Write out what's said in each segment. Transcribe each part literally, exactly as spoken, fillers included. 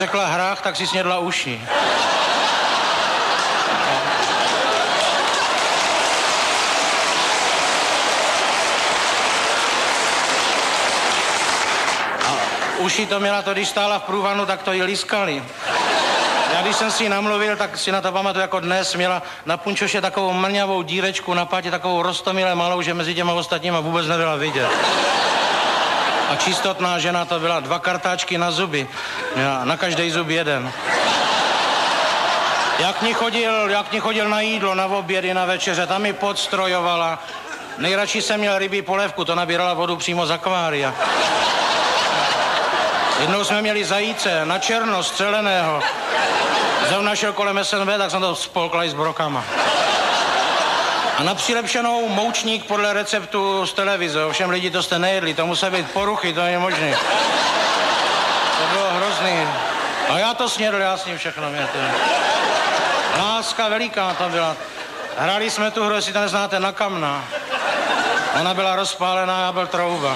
Řekla hrách, tak si snědla uši. A uši to měla to, když stála v průvanu, tak to jí lískali. Já když jsem si ji namluvil, tak si na to pamatuju jako dnes, měla na punčoše takovou mrňavou dírečku, na pátě takovou roztomile malou, že mezi těma ostatníma vůbec nebyla vidět. A čistotná žena to byla, dva kartáčky na zuby, měla na každý zub jeden. Jak k ní chodil, jak k ní chodil na jídlo, na obědy, na večeře, tam mi podstrojovala. Nejradši jsem měl rybí polévku, to nabírala vodu přímo z akvária. Jednou jsme měli zajíce na černo střeleného. Zrovna šel kolem S N B, tak jsem to spolkla i s brokama. A na přilepšenou moučník podle receptu z televize. Ovšem lidi to jste nejedli, to musí být poruchy, to není možné. To bylo hrozný. A já to snědl, já s ním všechno měte. Láska veliká to byla. Hráli jsme tu hru, jestli to neznáte, na kamna. Ona byla rozpálená, já byl trouba.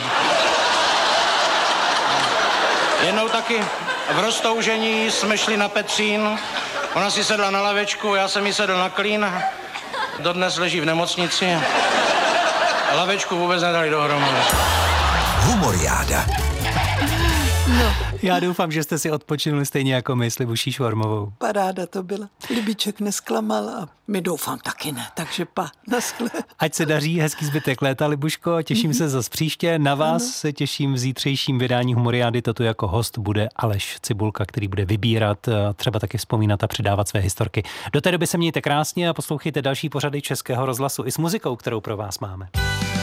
Jednou taky v roztoužení jsme šli na Petřín. Ona si sedla na lavečku, já jsem jí sedl na klín. Dodnes leží v nemocnici. Lavečku vůbec nedali dohromady. Humoriáda. No. Já doufám, že jste si odpočinuli stejně jako my s Libuší Švormovou. Paráda to byla. Libiček nesklamal a my doufám taky ne, takže pa, naschle. Ať se daří, hezký zbytek léta, Libuško, těším se zas příště. Na vás ano. Se těším v zítřejším vydání Humoriády. Toto jako host bude Aleš Cibulka, který bude vybírat, třeba taky vzpomínat a předávat své historky. Do té doby se mějte krásně a poslouchejte další pořady Českého rozhlasu i s muzikou, kterou pro vás máme.